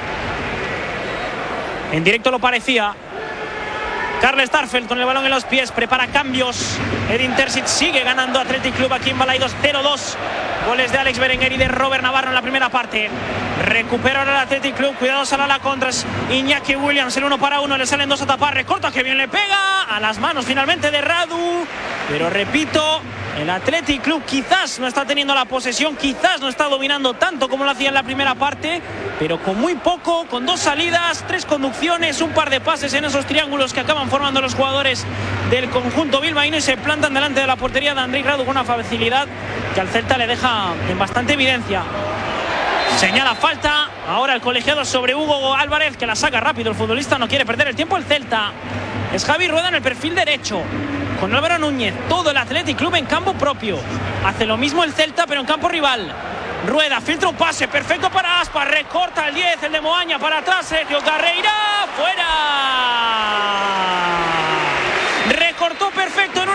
Speaker 10: En directo lo parecía. Carl Starfelt con el balón en los pies, prepara cambios. Edin Terzic sigue ganando Athletic Club aquí en Balaidos cero dos. Goles de Alex Berenguer y de Robert Navarro en la primera parte. Recupera ahora el Athletic Club. Cuidado, sale a la contra. Iñaki Williams, el uno para uno. Le salen dos a tapar. Recorta, que bien le pega. A las manos finalmente de Radu. Pero repito, el Athletic Club quizás no está teniendo la posesión. Quizás no está dominando tanto como lo hacía en la primera parte. Pero con muy poco, con dos salidas, tres conducciones, un par de pases en esos triángulos que acaban formando los jugadores del conjunto bilbaíno y se plantan delante de la portería de Andrei Radu con una facilidad que al Celta le deja en bastante evidencia. Señala falta ahora el colegiado sobre Hugo Álvarez, que la saca rápido el futbolista, no quiere perder el tiempo el Celta. Es Javi Rueda en el perfil derecho con Álvaro Núñez, todo el Athletic Club en campo propio. Hace lo mismo el Celta pero en campo rival. Rueda filtra un pase perfecto para Aspas, recorta el diez, el de Moaña para atrás, Sergio Carreira, fuera. Recortó perfecto en una baldosa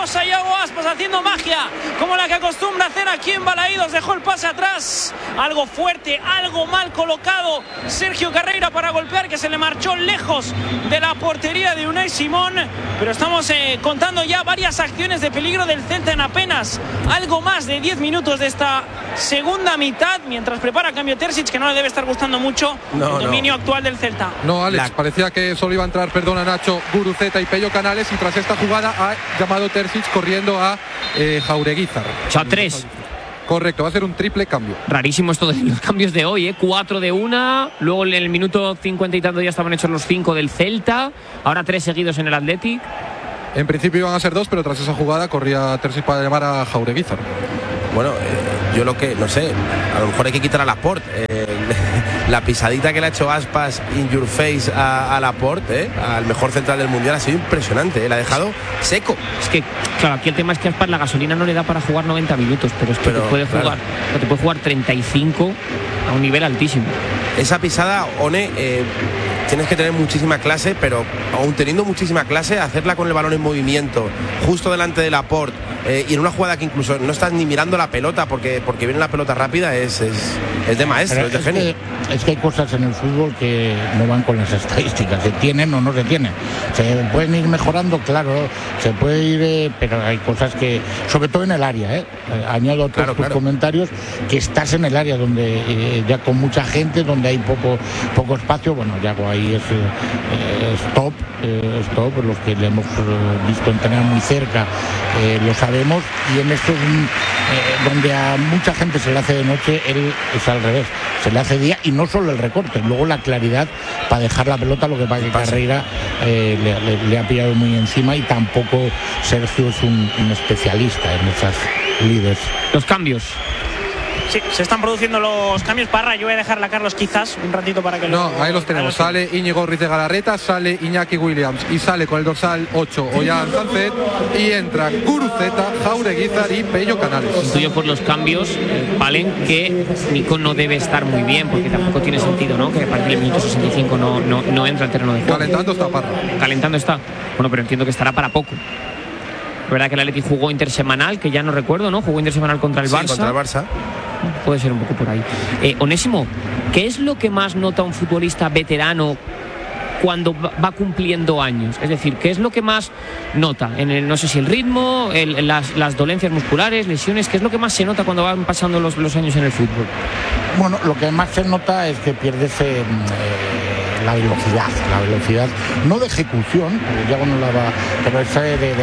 Speaker 10: Tenemos a Iago Aspas haciendo magia, como la que acostumbra hacer aquí en Balaídos. Dejó el pase atrás. Algo fuerte, algo mal colocado Sergio Carreira para golpear, que se le marchó lejos de la portería de Unai Simón. Pero estamos eh, contando ya varias acciones de peligro del Celta en apenas algo más de diez minutos de esta segunda mitad, mientras prepara cambio Terzic, que no le debe estar gustando mucho
Speaker 9: no,
Speaker 10: el dominio
Speaker 9: no.
Speaker 10: actual del Celta.
Speaker 11: No, Alex,
Speaker 9: La...
Speaker 11: parecía que solo iba a entrar, perdona Nacho, Guruceta y Pello Canales, y tras esta jugada ha llamado Terzic corriendo a eh, Jaureguizar.
Speaker 4: O sea, tres.
Speaker 11: Correcto, va a ser un triple cambio.
Speaker 4: Rarísimo esto de los cambios de hoy, ¿eh? Cuatro de una, luego en el minuto cincuenta y tanto ya estaban hechos los cinco del Celta, ahora tres seguidos en el Athletic.
Speaker 11: En principio iban a ser dos, pero tras esa jugada corría Terzic para llamar a Jaureguizar.
Speaker 9: Bueno, eh, yo lo que, no sé, a lo mejor hay que quitar a Laporte. Eh, la pisadita que le ha hecho Aspas in your face a, a Laporte, eh, al mejor central del Mundial, ha sido impresionante. Eh, la ha dejado seco.
Speaker 4: Es que, claro, aquí el tema es que Aspas la gasolina no le da para jugar noventa minutos, pero es que
Speaker 9: pero,
Speaker 4: te puede jugar,
Speaker 9: claro.
Speaker 4: te puede jugar treinta y cinco a un nivel altísimo.
Speaker 9: Esa pisada, One, eh, tienes que tener muchísima clase, pero aún teniendo muchísima clase, hacerla con el balón en movimiento, justo delante de Laporte, eh, y en una jugada que incluso no estás ni mirando la pelota porque, porque viene la pelota rápida, es, es, es de maestro,
Speaker 8: Pero
Speaker 9: es de
Speaker 8: es
Speaker 9: genio.
Speaker 8: Que, es que hay cosas en el fútbol que no van con las estadísticas, se tienen o no se tienen. Se pueden ir mejorando, claro, se puede ir, eh, pero hay cosas que, sobre todo en el área, ¿eh? Añado a todos
Speaker 9: claro,
Speaker 8: tus
Speaker 9: claro.
Speaker 8: comentarios, que estás en el área donde eh, ya con mucha gente, donde hay poco, poco espacio, bueno, ya ahí es eh, stop, eh, stop, los que le hemos eh, visto entrenar muy cerca eh, lo sabemos, y en esto eh, donde a mucha gente se le hace de noche, él es al revés, se le hace día, y no solo el recorte, luego la claridad para dejar la pelota, lo que pasa que Carreira eh, le, le, le ha pillado muy encima, y tampoco Sergio es un, un especialista en esas líderes.
Speaker 4: Los cambios.
Speaker 10: Sí, se están produciendo los cambios. Parra, yo voy a dejarle a Carlos quizás un ratito para que
Speaker 11: No,
Speaker 10: lo...
Speaker 11: ahí los tenemos. Sale Íñigo Ruiz de Galarreta, sale Iñaki Williams y sale con el dorsal ocho Ollán Sánchez, y entra Guruceta, Jaureguizar y Pello Canales.
Speaker 4: Intuyo por los cambios, Valen, que Nico no debe estar muy bien, porque tampoco tiene sentido, ¿no? Que a partir del minuto sesenta y cinco no, no, no entra al terreno de juego.
Speaker 11: Calentando está Parra.
Speaker 4: Calentando está. Bueno, pero entiendo que estará para poco. Es verdad que el Atleti jugó intersemanal, que ya no recuerdo, ¿no? Jugó intersemanal contra el
Speaker 9: Sí,
Speaker 4: Barça.
Speaker 9: contra el Barça.
Speaker 4: Puede ser un poco por ahí. Eh, Onésimo, ¿qué es lo que más nota un futbolista veterano cuando va cumpliendo años? Es decir, ¿qué es lo que más nota? En el, no sé si el ritmo, el, las, las dolencias musculares, lesiones, ¿qué es lo que más se nota cuando van pasando los, los años en el fútbol?
Speaker 8: Bueno, lo que más se nota es que pierdes eh, la velocidad, la velocidad, no de ejecución, ya no la va, pero esa de, de, de, de,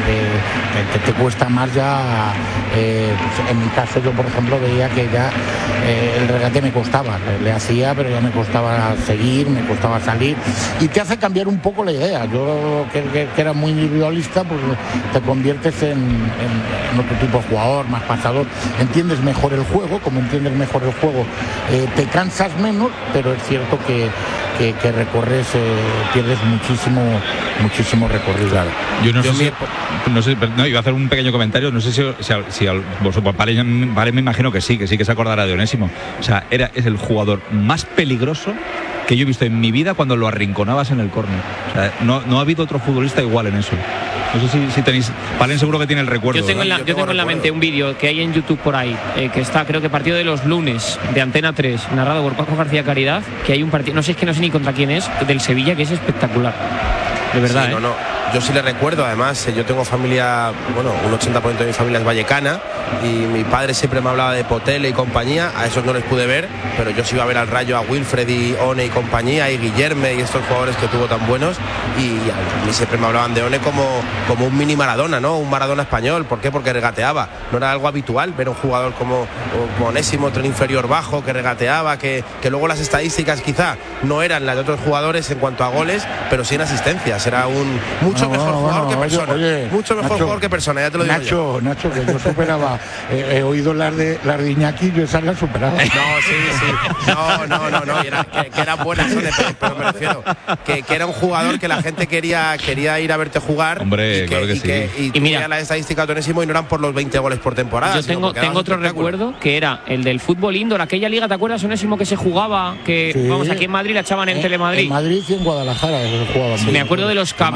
Speaker 8: de que te cuesta más ya. Eh, pues en mi caso, yo por ejemplo veía que ya eh, el regate me costaba, le, le hacía, pero ya me costaba seguir, me costaba salir, y te hace cambiar un poco la idea. Yo que, que, que era muy individualista, pues te conviertes en, en, en otro tipo de jugador, más pasador, entiendes mejor el juego, como entiendes mejor el juego, eh, te cansas menos, pero es cierto que Que, que recorres, eh, pierdes muchísimo muchísimo recorrido. Claro.
Speaker 6: Yo no yo sé si, no sé, no, iba a hacer un pequeño comentario, no sé si, si, si al, vosotros, vale, vale, me imagino que sí, que sí que se acordará de Onésimo. O sea, era, es el jugador más peligroso que yo he visto en mi vida cuando lo arrinconabas en el córner. O sea, no, no ha habido otro futbolista igual en eso. No sé si, si tenéis... Valen seguro que tiene el recuerdo.
Speaker 4: Yo tengo en la, yo tengo en la mente un vídeo que hay en YouTube por ahí, eh, que está, creo que partido de los lunes, de Antena tres, narrado por Paco García Caridad, que hay un partido, no sé, es que no sé ni contra quién es, del Sevilla, que es espectacular. De verdad,
Speaker 9: sí,
Speaker 4: ¿eh?
Speaker 9: No, no. Yo sí le recuerdo, además, yo tengo familia, bueno, un ochenta por ciento de mi familia es vallecana, y mi padre siempre me hablaba de Potele y compañía, a esos no les pude ver, pero yo sí iba a ver al Rayo a Wilfred y One y compañía, y Guillerme y estos jugadores que tuvo tan buenos, y a mí siempre me hablaban de One como, como un mini Maradona, ¿no? Un Maradona español. ¿Por qué? Porque regateaba. No era algo habitual ver un jugador como, como Onésimo, tren inferior bajo, que regateaba, que, que luego las estadísticas quizá no eran las de otros jugadores en cuanto a goles, pero sí en asistencias. Era un mucho
Speaker 8: No,
Speaker 9: mejor
Speaker 8: bueno,
Speaker 9: jugador
Speaker 8: bueno,
Speaker 9: que persona.
Speaker 8: oye,
Speaker 9: mucho mejor
Speaker 8: Nacho,
Speaker 9: jugador que persona, ya te lo digo
Speaker 8: Nacho,
Speaker 9: yo.
Speaker 8: Nacho, que yo superaba, eh, he oído las de, las de Iñaki, yo esas las superaba.
Speaker 9: No, sí, sí. No, no, no, no. Era, que, que eran buenas, pero, pero me refiero que, que era un jugador que la gente quería, quería ir a verte jugar.
Speaker 6: Hombre,
Speaker 9: y que,
Speaker 6: claro que
Speaker 9: y
Speaker 6: sí.
Speaker 9: Que, y,
Speaker 4: Y mira,
Speaker 9: la estadística de Onésimo y no eran por los veinte goles por temporada.
Speaker 4: Yo tengo, tengo otro recuerdo que era el del fútbol indoor, aquella liga, ¿te acuerdas, Onésimo, que se jugaba? Que
Speaker 8: Sí.
Speaker 4: vamos, aquí en Madrid la echaban en
Speaker 8: En-
Speaker 4: Telemadrid.
Speaker 8: En Madrid y en Guadalajara se jugaba.
Speaker 4: Me acuerdo de los cabreos
Speaker 8: Madrid,
Speaker 4: que,
Speaker 8: el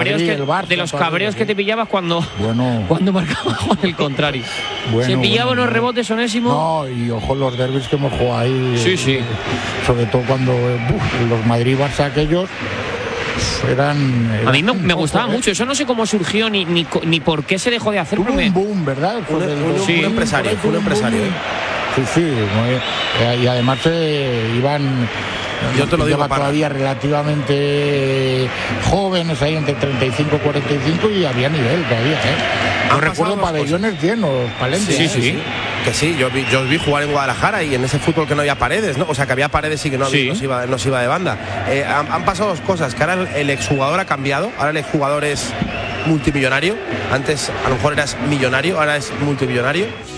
Speaker 4: Barça, de los cabreos que te pillabas cuando,
Speaker 8: bueno,
Speaker 4: cuando marcaba con el contrario.
Speaker 8: Bueno,
Speaker 4: se pillaba
Speaker 8: bueno,
Speaker 4: unos rebotes, Onésimo.
Speaker 8: No, y ojo los derbis que hemos jugado ahí.
Speaker 4: Sí, sí.
Speaker 8: Sobre todo cuando uf, los Madrid-Barça aquellos eran, eran.
Speaker 4: A mí me, me
Speaker 8: poco,
Speaker 4: gustaba
Speaker 8: ¿eh?
Speaker 4: mucho. Eso no sé cómo surgió ni, ni, ni por qué se dejó de hacer.
Speaker 8: Tuvo un boom, ¿verdad?
Speaker 9: Un, un, sí. un empresario, fue un empresario.
Speaker 8: Sí, sí. Muy, y además eh, iban.
Speaker 9: Yo te lo digo para...
Speaker 8: todavía relativamente jóvenes, ahí entre treinta y cinco y cuarenta y cinco, y había nivel todavía, ¿eh? Yo recuerdo pabellones llenos, Palencia.
Speaker 9: Sí,
Speaker 8: ¿eh?
Speaker 9: sí, sí. Que sí, yo vi, yo vi jugar en Guadalajara y en ese fútbol que no había paredes, ¿no? O sea, que había paredes y que no, había,
Speaker 4: sí.
Speaker 9: no, se, iba, no se iba de banda. Eh, han, han pasado dos cosas, que ahora el exjugador ha cambiado, ahora el exjugador es multimillonario, antes a lo mejor eras millonario, ahora es multimillonario.